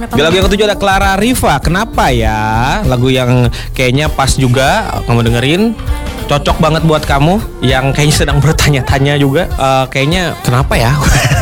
Di lagu yang ketujuh ada Clara Riva. Kenapa ya? Lagu yang kayaknya pas juga kamu dengerin. Cocok banget buat kamu yang kayaknya sedang bertanya-tanya juga. Kayaknya kenapa ya?